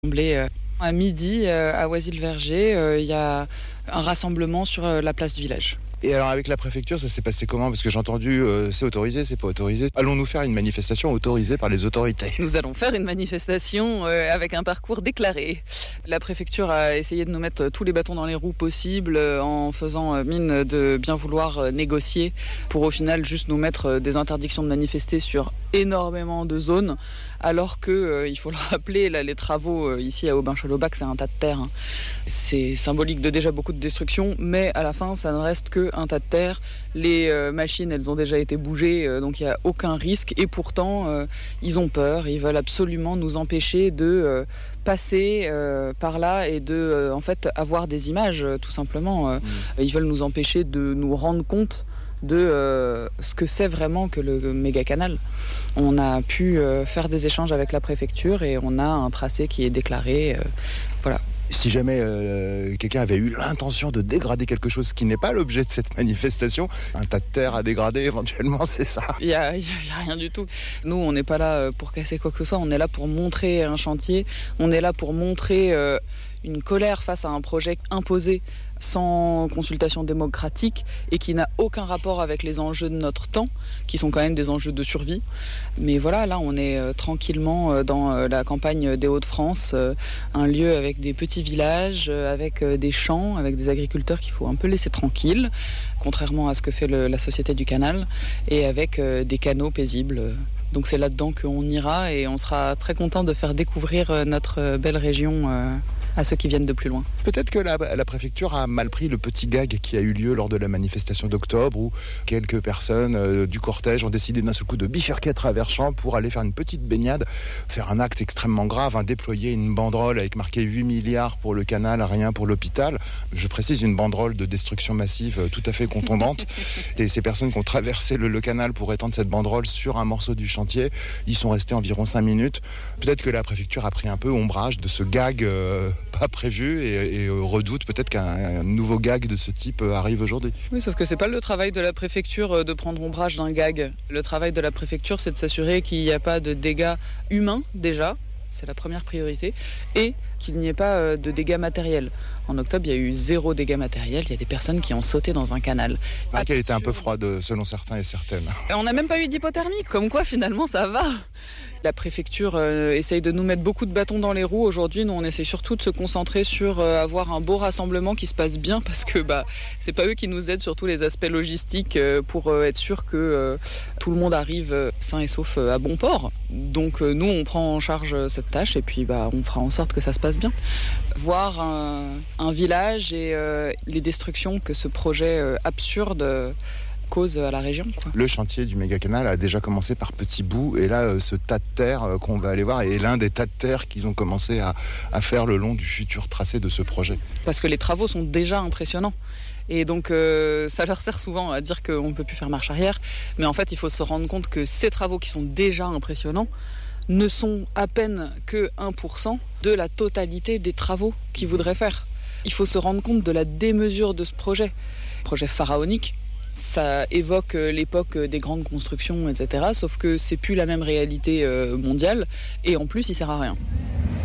À midi, à Oisy-le-Verger, il y a un rassemblement sur la place du village. Et alors avec la préfecture, ça s'est passé comment ? Parce que j'ai entendu, c'est autorisé, c'est pas autorisé. Allons-nous faire une manifestation autorisée par les autorités ? Nous allons faire une manifestation avec un parcours déclaré. La préfecture a essayé de nous mettre tous les bâtons dans les roues possibles en faisant mine de bien vouloir négocier pour au final juste nous mettre des interdictions de manifester sur énormément de zones, alors que, il faut le rappeler, là, les travaux ici à Aubin-Chalaubac, c'est un tas de terre. Hein. C'est symbolique de déjà beaucoup de destruction, mais à la fin, ça ne reste qu'un tas de terre. Les machines, elles ont déjà été bougées, donc il n'y a aucun risque. Et pourtant, ils ont peur, ils veulent absolument nous empêcher de passer par là et de en fait avoir des images, tout simplement. Ils veulent nous empêcher de nous rendre compte de ce que c'est vraiment que le méga canal. On a pu faire des échanges avec la préfecture et on a un tracé qui est déclaré. Voilà. Si jamais quelqu'un avait eu l'intention de dégrader quelque chose qui n'est pas l'objet de cette manifestation, un tas de terre à dégrader éventuellement, c'est ça ? Il y a rien du tout. Nous, on n'est pas là pour casser quoi que ce soit, on est là pour montrer un chantier, on est là pour montrer une colère face à un projet imposé sans consultation démocratique et qui n'a aucun rapport avec les enjeux de notre temps, qui sont quand même des enjeux de survie. Mais voilà, là, on est tranquillement dans la campagne des Hauts-de-France, un lieu avec des petits villages, avec des champs, avec des agriculteurs qu'il faut un peu laisser tranquilles, contrairement à ce que fait la Société du Canal, et avec des canaux paisibles. Donc c'est là-dedans qu'on ira et on sera très content de faire découvrir notre belle région à ceux qui viennent de plus loin. Peut-être que la préfecture a mal pris le petit gag qui a eu lieu lors de la manifestation d'octobre où quelques personnes du cortège ont décidé d'un seul coup de bifurquer à travers champs pour aller faire une petite baignade, faire un acte extrêmement grave, déployer une banderole avec marqué 8 milliards pour le canal, rien pour l'hôpital. Je précise, une banderole de destruction massive tout à fait contondante. Et ces personnes qui ont traversé le canal pour étendre cette banderole sur un morceau du chantier, ils sont restés environ 5 minutes. Peut-être que la préfecture a pris un peu ombrage de ce gag pas prévu et redoute peut-être qu'un nouveau gag de ce type arrive aujourd'hui. Oui, sauf que c'est pas le travail de la préfecture de prendre ombrage d'un gag. Le travail de la préfecture, c'est de s'assurer qu'il n'y a pas de dégâts humains déjà, c'est la première priorité, et qu'il n'y ait pas de dégâts matériels. En octobre, il y a eu 0 dégâts matériels, il y a des personnes qui ont sauté dans un canal. Qu'elle était un peu froide selon certains et certaines. Et on n'a même pas eu d'hypothermie, comme quoi finalement ça va. La préfecture essaye de nous mettre beaucoup de bâtons dans les roues. Aujourd'hui, nous, on essaie surtout de se concentrer sur avoir un beau rassemblement qui se passe bien parce que c'est pas eux qui nous aident sur tous les aspects logistiques pour être sûr que tout le monde arrive sain et sauf à bon port. Donc nous, on prend en charge cette tâche et puis on fera en sorte que ça se passe bien. Voir un village et les destructions que ce projet absurde cause à la région, quoi. Le chantier du méga-canal a déjà commencé par petits bouts et là, ce tas de terre qu'on va aller voir est l'un des tas de terre qu'ils ont commencé à faire le long du futur tracé de ce projet. Parce que les travaux sont déjà impressionnants. Et donc, ça leur sert souvent à dire qu'on ne peut plus faire marche arrière. Mais en fait, il faut se rendre compte que ces travaux qui sont déjà impressionnants ne sont à peine que 1% de la totalité des travaux qu'ils voudraient faire. Il faut se rendre compte de la démesure de ce projet. Projet pharaonique. Ça évoque l'époque des grandes constructions, etc. Sauf que c'est plus la même réalité mondiale et en plus il sert à rien.